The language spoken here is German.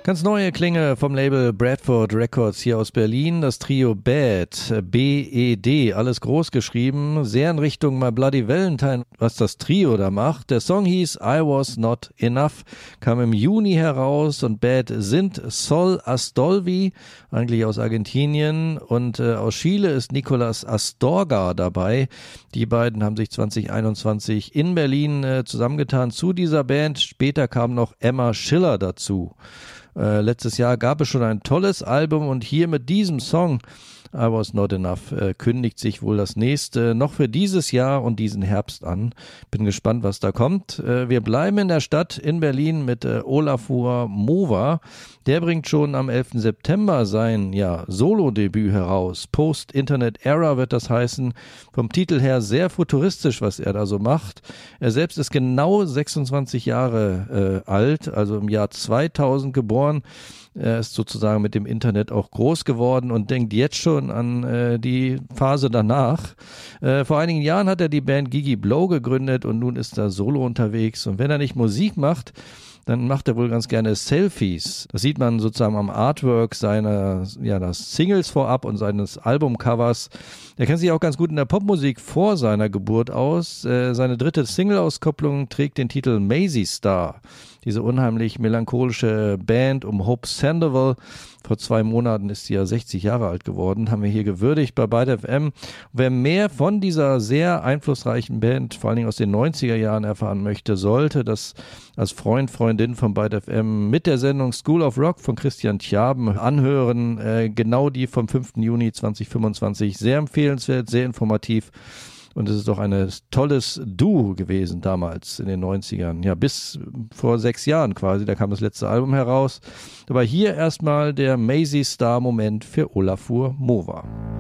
Ganz neue Klänge vom Label Bradford Records hier aus Berlin. Das Trio Bad, B-E-D, alles groß geschrieben. Sehr in Richtung My Bloody Valentine, was das Trio da macht. Der Song hieß I Was Not Enough, kam im Juni heraus und Bad sind Sol Astolfi, eigentlich aus Argentinien, und aus Chile ist Nicolas Astorga dabei. Die beiden haben sich 2021 in Berlin zusammengetan zu dieser Band. Später kam noch Emma Schiller dazu. Letztes Jahr gab es schon ein tolles Album und hier mit diesem Song I Was Not Enough kündigt sich wohl das nächste noch für dieses Jahr und diesen Herbst an. Bin gespannt, was da kommt. Wir bleiben in der Stadt in Berlin mit Olafur Mova. Der bringt schon am 11. September sein Solo-Debüt heraus. Post-Internet-Era wird das heißen. Vom Titel her sehr futuristisch, was er da so macht. Er selbst ist genau 26 Jahre alt, also im Jahr 2000 geboren. Er ist sozusagen mit dem Internet auch groß geworden und denkt jetzt schon an die Phase danach. Vor einigen Jahren hat er die Band Gigi Blow gegründet und nun ist er solo unterwegs. Und wenn er nicht Musik macht, dann macht er wohl ganz gerne Selfies. Das sieht man sozusagen am Artwork seiner Singles vorab und seines Albumcovers. Er kennt sich auch ganz gut in der Popmusik vor seiner Geburt aus. Seine dritte Single-Auskopplung trägt den Titel Maisie Star. Diese unheimlich melancholische Band um Hope Sandoval. Vor 2 Monaten ist sie ja 60 Jahre alt geworden, haben wir hier gewürdigt bei Byte FM. Wer mehr von dieser sehr einflussreichen Band, vor allen Dingen aus den 90er Jahren erfahren möchte, sollte das als Freundin von Byte FM mit der Sendung School of Rock von Christian Tjaben anhören. Genau die vom 5. Juni 2025. Sehr empfehlenswert, sehr informativ. Und es ist doch ein tolles Duo gewesen damals in den 90ern. Ja, bis vor 6 Jahren quasi, da kam das letzte Album heraus. Aber hier erstmal der Maisie Star Moment für Olafur Mova.